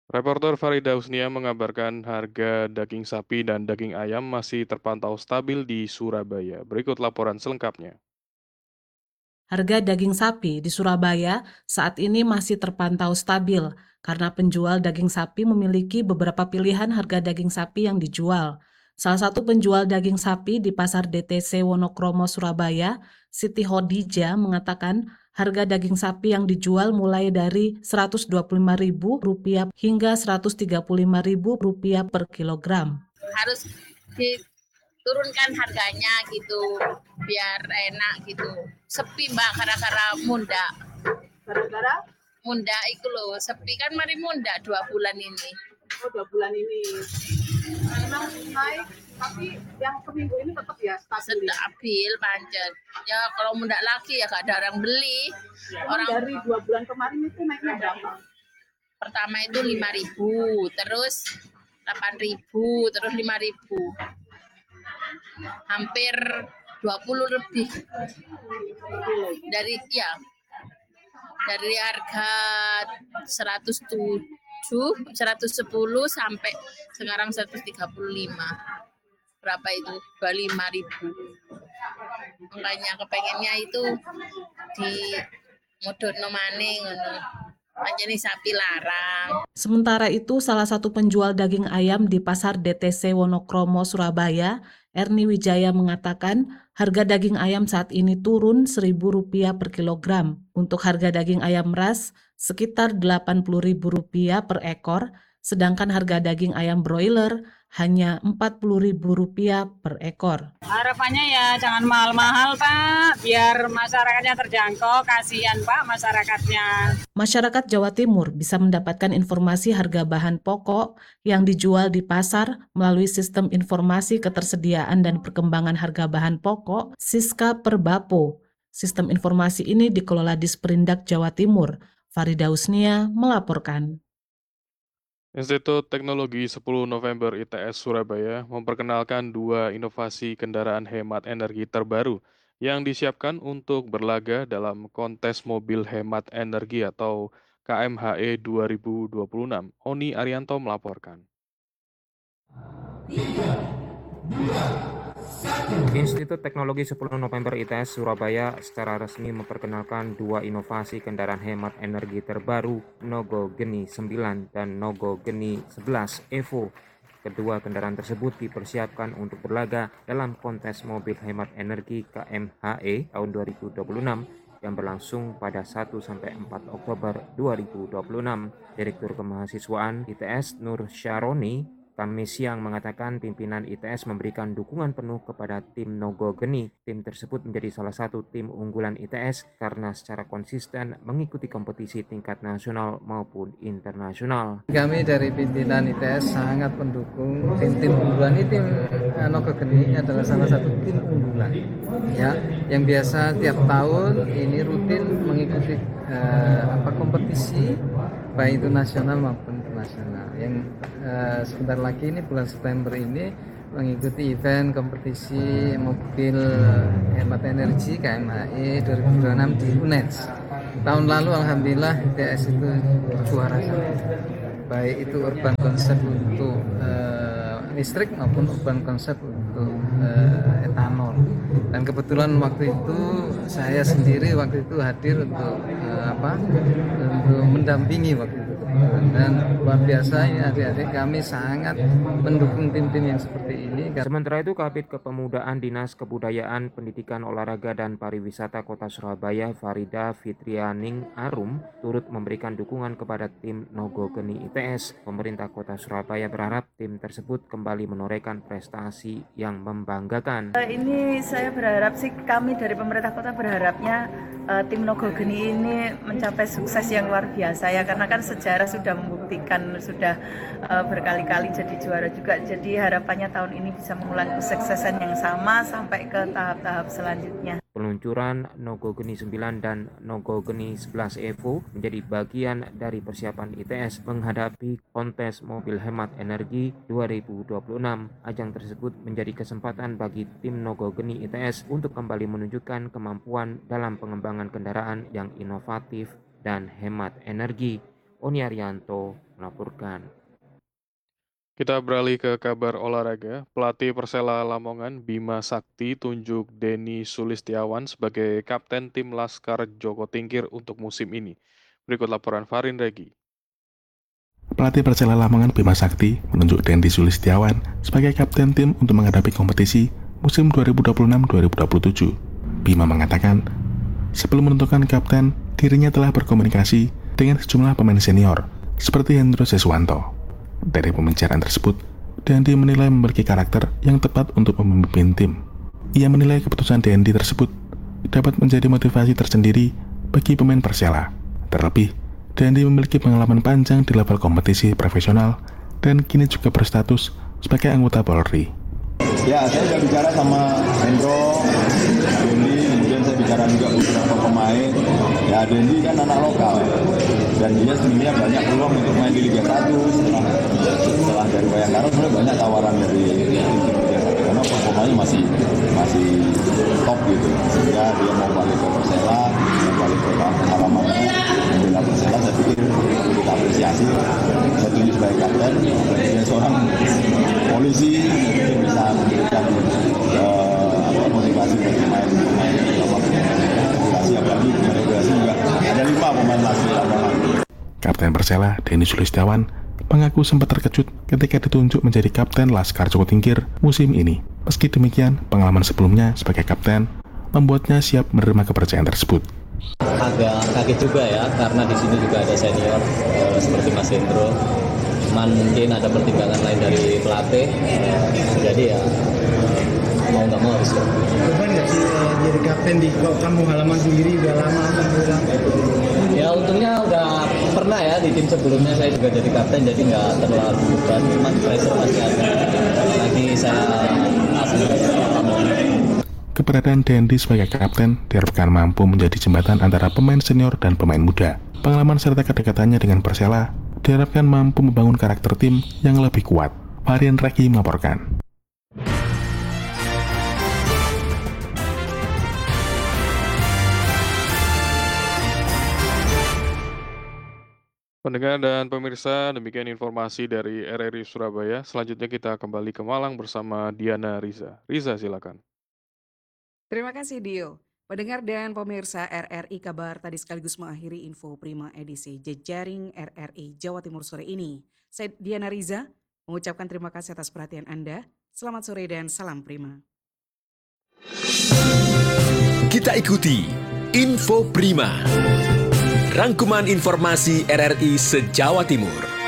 Reporter Farida Husnia mengabarkan harga daging sapi dan daging ayam masih terpantau stabil di Surabaya. Berikut laporan selengkapnya. Harga daging sapi di Surabaya saat ini masih terpantau stabil karena penjual daging sapi memiliki beberapa pilihan harga daging sapi yang dijual. Salah satu penjual daging sapi di Pasar DTC Wonokromo, Surabaya, Siti Hodijah mengatakan harga daging sapi yang dijual mulai dari Rp125.000 hingga Rp135.000 per kilogram. Harus diturunkan harganya gitu biar enak gitu. Sepi mbak gara-gara munda. Gara-gara munda itu loh, sepi kan mari munda 2 bulan ini. Oh 2 bulan ini. Memang naik, tapi yang seminggu ini tetap ya stabil. Stabil pancet. Ya kalau munda lagi ya gak ada orang beli. Orang dari 2 bulan kemarin itu naiknya berapa? Pertama itu 5.000, terus 8.000, terus 5.000. Hampir 20 lebih. Dari harga 107, 110 sampai sekarang 135. Berapa itu? 25.000. Makanya kepengennya itu di modern maning menjadi sapi larang. Sementara itu, salah satu penjual daging ayam di Pasar DTC Wonokromo, Surabaya, Erni Wijaya mengatakan harga daging ayam saat ini turun Rp1.000 per kilogram. Untuk harga daging ayam ras sekitar Rp80.000 per ekor, sedangkan harga daging ayam broiler hanya Rp40.000 per ekor. Harapannya ya jangan mahal-mahal Pak, biar masyarakatnya terjangkau, kasihan Pak masyarakatnya. Masyarakat Jawa Timur bisa mendapatkan informasi harga bahan pokok yang dijual di pasar melalui Sistem Informasi Ketersediaan dan Perkembangan Harga Bahan Pokok Siska Perbapo. Sistem informasi ini dikelola Disperindak Jawa Timur. Farida Husnia melaporkan. Institut Teknologi 10 November ITS Surabaya memperkenalkan dua inovasi kendaraan hemat energi terbaru yang disiapkan untuk berlaga dalam kontes mobil hemat energi atau KMHE 2026. Oni Arianto melaporkan. Institut Teknologi 10 November ITS Surabaya secara resmi memperkenalkan dua inovasi kendaraan hemat energi terbaru Nogo Geni 9 dan Nogo Geni 11 Evo. Kedua kendaraan tersebut dipersiapkan untuk berlaga dalam kontes mobil hemat energi KMHE tahun 2026 yang berlangsung pada 1-4 Oktober 2026. Direktur Kemahasiswaan ITS Nur Syaroni Kamis siang mengatakan pimpinan ITS memberikan dukungan penuh kepada tim Nogo Geni. Tim tersebut menjadi salah satu tim unggulan ITS karena secara konsisten mengikuti kompetisi tingkat nasional maupun internasional. Kami dari pimpinan ITS sangat mendukung tim unggulan ini. Tim Nogo Geni ini adalah salah satu tim unggulan ya, yang biasa tiap tahun ini rutin mengikuti kompetisi baik itu nasional maupun internasional. Yang sebentar lagi ini bulan September ini mengikuti event kompetisi mobil hemat energi KMHE 2026 di UNES. Tahun lalu alhamdulillah ITS itu juara satu, baik itu urban concept untuk listrik maupun urban concept untuk etanol. Dan kebetulan waktu itu saya sendiri hadir untuk untuk mendampingi waktu itu. Dan luar biasa ini adik-adik kami sangat mendukung tim-tim yang seperti ini. Sementara itu Kabid Kepemudaan Dinas Kebudayaan, Pendidikan, Olahraga, dan Pariwisata Kota Surabaya Farida Fitrianing Arum turut memberikan dukungan kepada tim Nogo Geni ITS. Pemerintah Kota Surabaya berharap tim tersebut kembali menorehkan prestasi yang membanggakan. Ini saya berharap sih, kami dari pemerintah kota berharapnya tim Nogo Geni ini mencapai sukses yang luar biasa ya, karena kan sejarah sudah membuktikan, sudah berkali-kali jadi juara juga. Jadi harapannya tahun ini bisa mengulang kesuksesan yang sama sampai ke tahap-tahap selanjutnya. Peluncuran Nogo Geni 9 dan Nogo Geni 11 Evo menjadi bagian dari persiapan ITS menghadapi kontes mobil hemat energi 2026. Ajang tersebut menjadi kesempatan bagi tim Nogo Geni ITS untuk kembali menunjukkan kemampuan dalam pengembangan kendaraan yang inovatif dan hemat energi. Oni Arianto melaporkan. Kita beralih ke kabar olahraga. Pelatih Persela Lamongan Bima Sakti tunjuk Denny Sulistiawan sebagai kapten tim Laskar Joko Tingkir untuk musim ini. Berikut laporan Farin Regi. Pelatih Persela Lamongan Bima Sakti menunjuk Denny Sulistiawan sebagai kapten tim untuk menghadapi kompetisi musim 2026-2027. Bima mengatakan, sebelum menentukan kapten, dirinya telah berkomunikasi dengan sejumlah pemain senior seperti Hendro Seswanto. Dari pembicaraan tersebut, Dendi menilai memiliki karakter yang tepat untuk memimpin tim. Ia menilai keputusan Dendi tersebut dapat menjadi motivasi tersendiri bagi pemain Persela. Terlebih, Dendi memiliki pengalaman panjang di level kompetisi profesional dan kini juga berstatus sebagai anggota Polri. Ya, saya sudah bicara sama Hendro, Dendi, kemudian saya bicara juga beberapa pemain. Ya, Dendi kan anak lokal dan dia sebenarnya banyak peluang untuk main di Liga 1 setelah dari Bayangkara. Sebenarnya banyak tawaran dari tim Liga 1 karena performanya masih top gitu, sehingga dia mau balik ke Persela, mau balik ke halamannya, membela Persela. Saya pikir kita apresiasi. Saya tunjuk sebagai kapten, dia seorang polisi yang bisa memberikan motivasi bagi pemain apalagi regulasi juga ada 5 pemain lagi lapangan. Kapten Persela Denny Sulistiawan mengaku sempat terkejut ketika ditunjuk menjadi kapten Laskar Joko Tingkir musim ini. Meski demikian, pengalaman sebelumnya sebagai kapten membuatnya siap menerima kepercayaan tersebut. Agak kaget juga ya, karena di sini juga ada senior seperti Mas Hendro. Mungkin ada pertimbangan lain dari pelatih, jadi ya mau nggak mau harus. Beban nggak sih jadi kapten di kampung halaman sendiri udah lama pulang? Ya untungnya udah pernah ya di tim sebelumnya saya juga jadi kapten, jadi nggak terlalu berat, cuma pressure masih ada. Lagi saya asli Keberadaan Dendi sebagai kapten diharapkan mampu menjadi jembatan antara pemain senior dan pemain muda. Pengalaman serta kedekatannya dengan Persela diharapkan mampu membangun karakter tim yang lebih kuat. Farin Regi melaporkan. Pendengar dan pemirsa, demikian informasi dari RRI Surabaya. Selanjutnya kita kembali ke Malang bersama Diana Riza. Riza, silakan. Terima kasih Dio. Pendengar dan pemirsa RRI Kabar tadi sekaligus mengakhiri info Prima edisi Jejaring RRI Jawa Timur sore ini. Saya Diana Riza mengucapkan terima kasih atas perhatian Anda. Selamat sore dan salam Prima. Kita ikuti Info Prima. Rangkuman informasi RRI se-Jawa Timur.